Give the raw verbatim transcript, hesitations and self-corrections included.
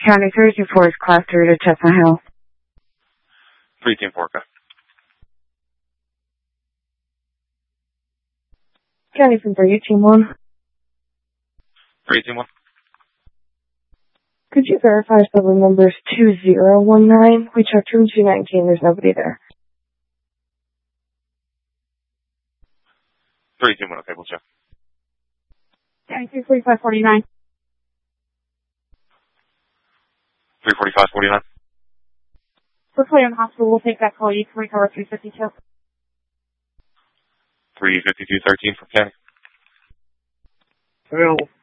County thirty-four is class three to Chestnut Hill. three team four, okay. County from three, team one. three team one. Could you verify if the room number is two zero one nine? We checked room two nineteen. There's nobody there. three team one, okay, we'll check. County three forty-five forty-nine. three forty-five forty-nine. We're clear in the hospital. We'll take that call. You can recover three fifty-two. three fifty-two thirteen from County. Well,